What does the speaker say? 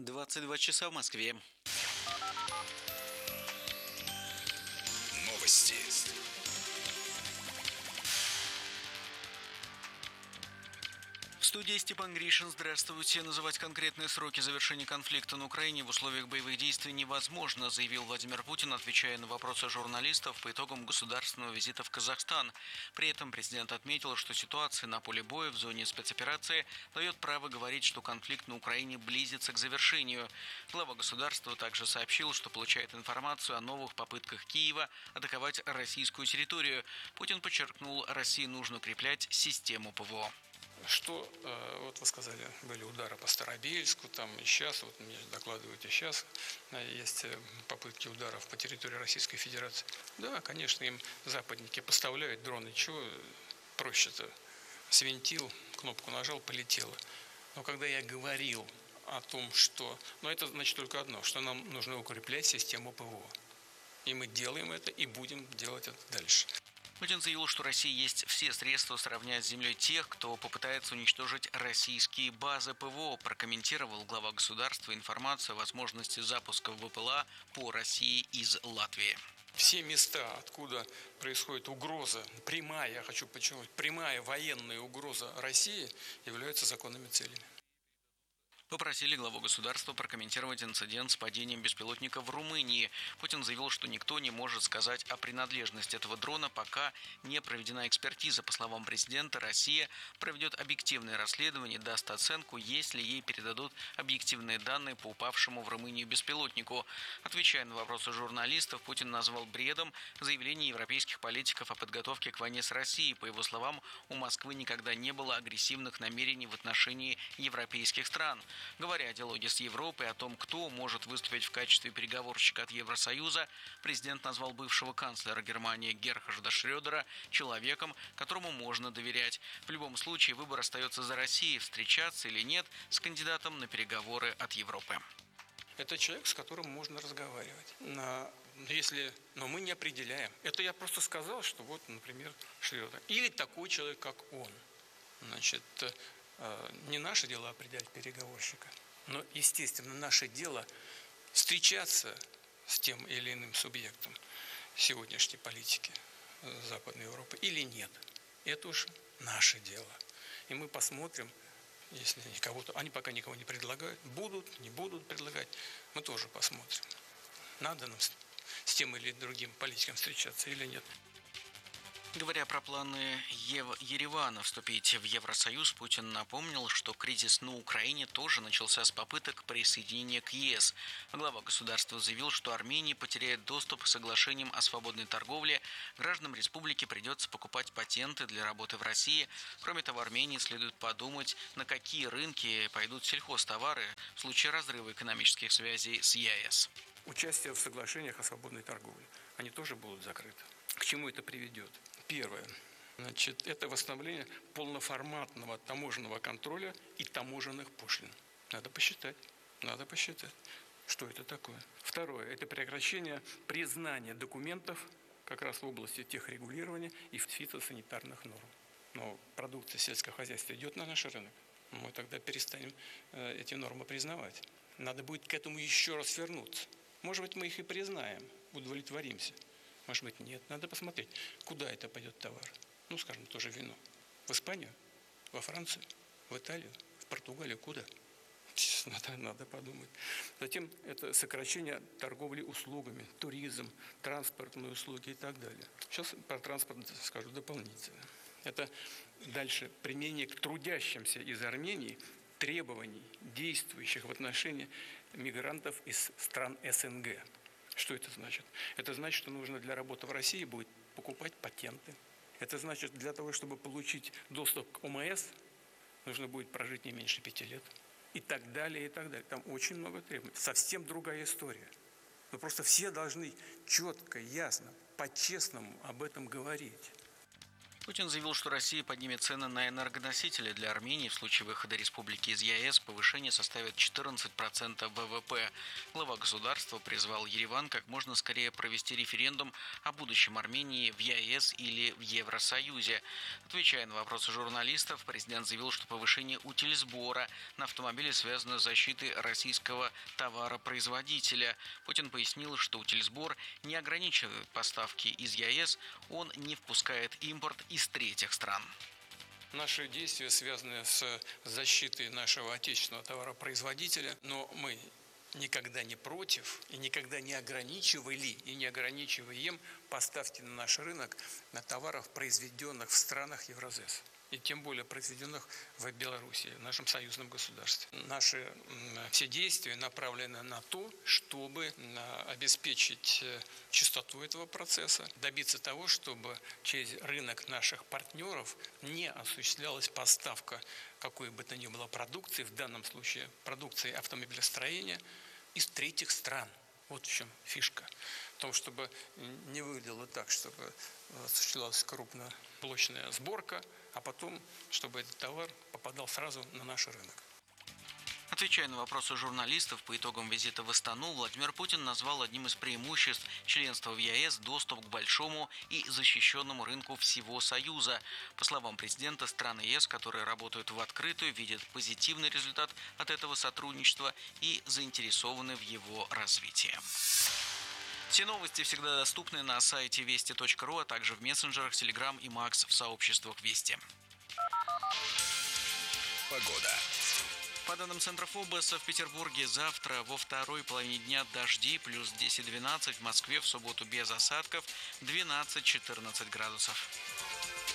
22 часа в Москве. Новости. В студии Степан Гришин. Здравствуйте. Называть конкретные сроки завершения конфликта на Украине в условиях боевых действий невозможно, заявил Владимир Путин, отвечая на вопросы журналистов по итогам государственного визита в Казахстан. При этом президент отметил, что ситуация на поле боя в зоне спецоперации дает право говорить, что конфликт на Украине близится к завершению. Глава государства также сообщил, что получает информацию о новых попытках Киева атаковать российскую территорию. Путин подчеркнул, России нужно укреплять систему ПВО. Что, вот вы сказали, были удары по Старобельску, там и сейчас, вот мне докладывают, и сейчас есть попытки ударов по территории Российской Федерации. Да, конечно, им западники поставляют дроны, чего проще-то? Свинтил, кнопку нажал, полетело. Но когда я говорил о том, что... Но это значит только одно, что нам нужно укреплять систему ПВО. И мы делаем это, и будем делать это дальше. Путин заявил, что России есть все средства сравнять с землей тех, кто попытается уничтожить российские базы ПВО. Прокомментировал глава государства информацию о возможности запуска ВПЛА по России из Латвии. Все места, откуда происходит угроза, прямая, я хочу подчеркнуть, прямая военная угроза России, являются законными целями. Попросили главу государства прокомментировать инцидент с падением беспилотника в Румынии. Путин заявил, что никто не может сказать о принадлежности этого дрона, пока не проведена экспертиза. По словам президента, Россия проведет объективное расследование, даст оценку, если ей передадут объективные данные по упавшему в Румынию беспилотнику. Отвечая на вопросы журналистов, Путин назвал бредом заявление европейских политиков о подготовке к войне с Россией. По его словам, у Москвы никогда не было агрессивных намерений в отношении европейских стран. Говоря о диалоге с Европой, о том, кто может выступить в качестве переговорщика от Евросоюза, президент назвал бывшего канцлера Германии Герхарда Шрёдера человеком, которому можно доверять. В любом случае выбор остается за Россией, встречаться или нет с кандидатом на переговоры от Европы. Это человек, с которым можно разговаривать. Но мы не определяем. Это я просто сказал, что вот, например, Шрёдер. Или такой человек, как он. Значит, не наше дело определять переговорщика, но, естественно, наше дело встречаться с тем или иным субъектом сегодняшней политики Западной Европы или нет. Это уж наше дело. И мы посмотрим, если они пока никого не предлагают, не будут предлагать, мы тоже посмотрим, надо нам с тем или другим политиком встречаться или нет. Говоря про планы Еревана вступить в Евросоюз, Путин напомнил, что кризис на Украине тоже начался с попыток присоединения к ЕС. Глава государства заявил, что Армения потеряет доступ к соглашениям о свободной торговле, гражданам республики придется покупать патенты для работы в России. Кроме того, Армении следует подумать, на какие рынки пойдут сельхозтовары в случае разрыва экономических связей с ЕС. Участие в соглашениях о свободной торговле, они тоже будут закрыты. К чему это приведет? Первое. Это восстановление полноформатного таможенного контроля и таможенных пошлин. Надо посчитать, что это такое. Второе. Это прекращение признания документов как раз в области техрегулирования и фитосанитарных норм. Но продукция сельского хозяйства идет на наш рынок. Мы тогда перестанем эти нормы признавать. Надо будет к этому еще раз вернуться. Может быть, мы их и признаем, удовлетворимся. Может быть, нет. Надо посмотреть, куда это пойдет товар. Скажем, тоже вино. В Испанию, во Францию, в Италию, в Португалию. Куда? Надо подумать. Затем это сокращение торговли услугами, туризм, транспортные услуги и так далее. Сейчас про транспорт скажу дополнительно. Это дальше применение к трудящимся из Армении требований, действующих в отношении мигрантов из стран СНГ. Что это значит? Это значит, что нужно для работы в России будет покупать патенты. Это значит, для того, чтобы получить доступ к ОМС, нужно будет прожить не меньше 5 лет. И так далее, и так далее. Там очень много требований. Совсем другая история. Но просто все должны четко, ясно, по-честному об этом говорить. Путин заявил, что Россия поднимет цены на энергоносители для Армении в случае выхода республики из ЕС. Повышение составит 14% ВВП. Глава государства призвал Ереван как можно скорее провести референдум о будущем Армении в ЕС или в Евросоюзе. Отвечая на вопросы журналистов, президент заявил, что повышение утильсбора на автомобили связано с защитой российского товаропроизводителя. Путин пояснил, что утильсбор не ограничивает поставки из ЕС, он не впускает импорт из третьих стран. Наши действия связаны с защитой нашего отечественного товаропроизводителя, но мы никогда не против и никогда не ограничивали и не ограничиваем поставки на наш рынок на товаров, произведенных в странах Евразес. И тем более произведенных в Беларуси, в нашем союзном государстве. Наши все действия направлены на то, чтобы обеспечить чистоту этого процесса, добиться того, чтобы через рынок наших партнеров не осуществлялась поставка какой бы то ни было продукции, в данном случае продукции автомобилестроения, из третьих стран. Вот в чем фишка. В том, чтобы не выглядело так, чтобы осуществлялась крупноблочная сборка, а потом, чтобы этот товар попадал сразу на наш рынок. Отвечая на вопросы журналистов по итогам визита в Астану, Владимир Путин назвал одним из преимуществ членства в ЕС доступ к большому и защищенному рынку всего Союза. По словам президента, страны ЕС, которые работают в открытую, видят позитивный результат от этого сотрудничества и заинтересованы в его развитии. Все новости всегда доступны на сайте вести.ру, а также в мессенджерах Telegram и Макс в сообществах Вести. Погода. По данным Центра ФОБОСа, в Петербурге завтра во второй половине дня дожди, плюс 10-12, в Москве в субботу без осадков 12-14 градусов.